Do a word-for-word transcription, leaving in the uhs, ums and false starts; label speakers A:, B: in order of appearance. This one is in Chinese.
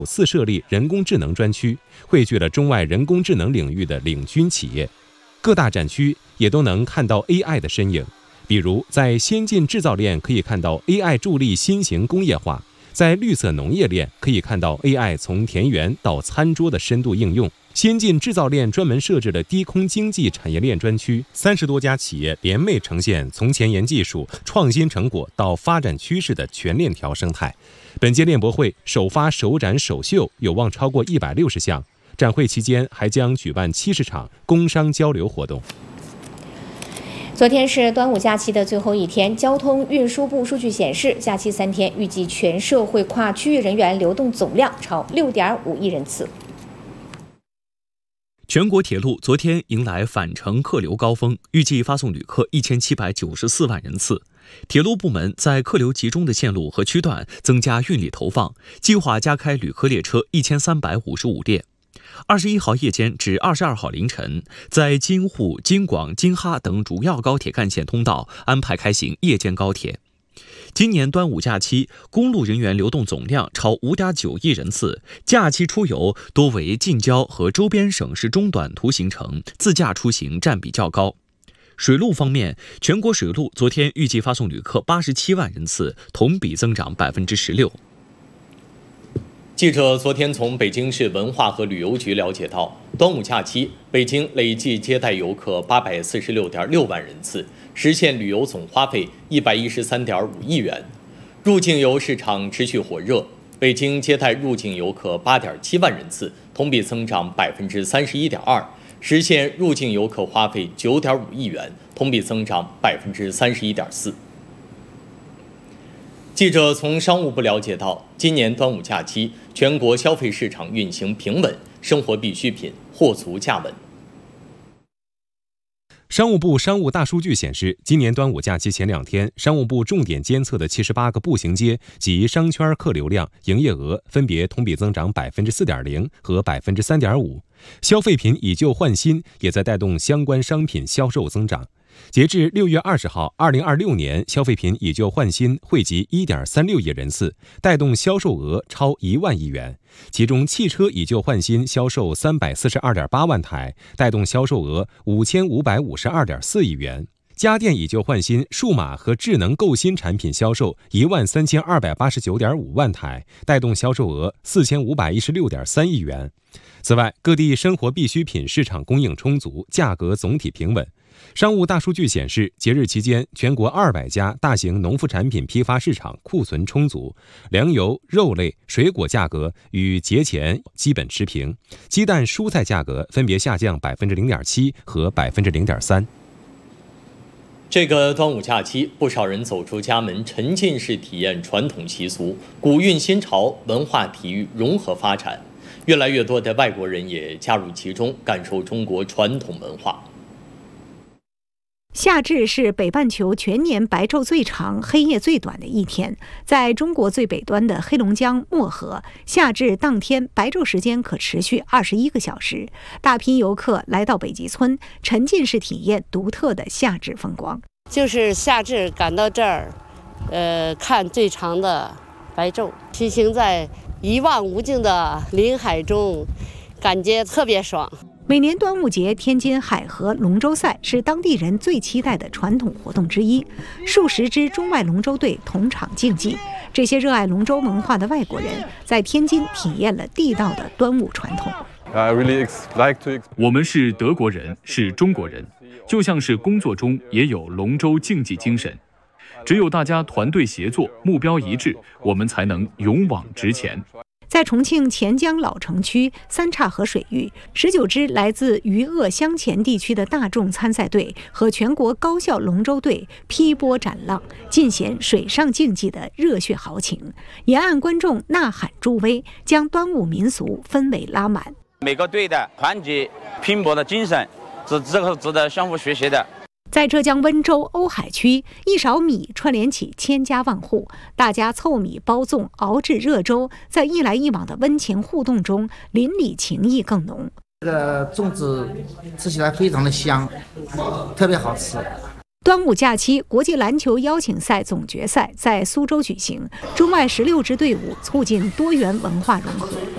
A: 四设立人工智能专区，汇聚了中外人工智能领域的领军企业。各大展区也都能看到 A I 的身影，比如在先进制造链可以看到 A I 助力新型工业化，在绿色农业链可以看到 A I 从田园到餐桌的深度应用。先进制造链专门设置了低空经济产业链专区，三十多家企业联袂呈现从前沿技术、创新成果到发展趋势的全链条生态。本届链博会首发首展首秀有望超过一百六十项。展会期间还将举办七十场工商交流活动。
B: 昨天是端午假期的最后一天，交通运输部数据显示，假期三天预计全社会跨区域人员流动总量超六点五亿人次。
C: 全国铁路昨天迎来返程客流高峰，预计发送旅客一千七百九十四万人次。铁路部门在客流集中的线路和区段增加运力投放，计划加开旅客列车一千三百五十五列。二十一号夜间至二十二号凌晨，在京沪、京广、京哈等主要高铁干线通道安排开行夜间高铁。今年端午假期，公路人员流动总量超 五点九亿人次，假期出游多为近郊和周边省市中短途行程，自驾出行占比较高。水路方面，全国水路昨天预计发送旅客八十七万人次，同比增长百分之十六。
D: 记者昨天从北京市文化和旅游局了解到，端午假期北京累计接待游客八百四十六点六万人次，实现旅游总花费一百一十三点五亿元。入境游市场持续火热，北京接待入境游客八点七万人次，同比增长百分之三十一点二，实现入境游客花费九点五亿元，同比增长百分之三十一点四。记者从商务部了解到，今年端午假期全国消费市场运行平稳，生活必需品货足价稳。
A: 商务部商务大数据显示，今年端午假期前两天，商务部重点监测的七十八个步行街及商圈客流量、营业额分别同比增长百分之四点零和百分之三点五，消费品以旧换新也在带动相关商品销售增长。截至六月二十号，二零二六年消费品以旧换新惠及一点三六亿人次，带动销售额超一万亿元。其中，汽车以旧换新销售三百四十二点八万台，带动销售额五千五百五十二点四亿元。家电以旧换新、数码和智能购新产品销售一万三千二百八十九点五万台，带动销售额四千五百一十六点三亿元。此外，各地生活必需品市场供应充足，价格总体平稳。商务大数据显示，节日期间，全国二百家大型农副产品批发市场库存充足，粮油、肉类、水果价格与节前基本持平，鸡蛋、蔬菜价格分别下降百分之零点七和百分之零点三。
D: 这个端午假期，不少人走出家门，沉浸式体验传统习俗，古韵新潮，文化体育融合发展。越来越多的外国人也加入其中，感受中国传统文化。
E: 夏至是北半球全年白昼最长、黑夜最短的一天。在中国最北端的黑龙江漠河，夏至当天白昼时间可持续二十一个小时。大批游客来到北极村，沉浸式体验独特的夏至风光。
F: 就是夏至赶到这儿，呃，看最长的白昼，骑行在一望无尽的林海中，感觉特别爽。
E: 每年端午节，天津海河龙舟赛是当地人最期待的传统活动之一。数十支中外龙舟队同场竞技，这些热爱龙舟文化的外国人在天津体验了地道的端午传统。
G: 我们是德国人，是中国人，就像是工作中也有龙舟竞技精神。只有大家团队协作，目标一致，我们才能勇往直前。
E: 在重庆钱江老城区三岔河水域，十九支来自余鄂湘黔地区的大众参赛队和全国高校龙舟队劈波斩浪，尽显水上竞技的热血豪情。沿岸观众呐喊助威，将端午民俗氛围拉满。
H: 每个队的团结拼搏的精神，是这个值得相互学习的。
E: 在浙江温州瓯海区，一勺米串联起千家万户，大家凑米包粽，熬制热粥，在一来一往的温情互动中，邻里情谊更浓。
I: 这个粽子吃起来非常的香，特别好吃。
E: 端午假期，国际篮球邀请赛总决赛在苏州举行，中外十六支队伍促进多元文化融合。